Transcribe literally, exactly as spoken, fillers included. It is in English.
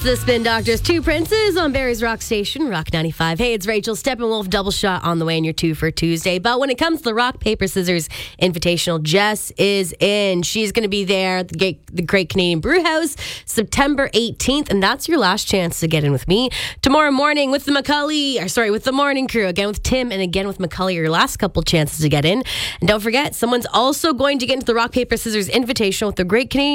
The Spin Doctors, Two Princes on Barry's Rock Station, Rock ninety-five. Hey, it's Rachel. Steppenwolf double shot on the way in your two for Tuesday. But when it comes to the Rock, Paper, Scissors Invitational, Jess is in. She's going to be there at the Great, the Great Canadian Brew House September eighteenth, and that's your last chance to get in with me. Tomorrow morning with the McCully, or sorry, with the morning crew, again with Tim and again with McCully, your last couple chances to get in. And don't forget, someone's also going to get into the Rock, Paper, Scissors Invitational with the Great Canadian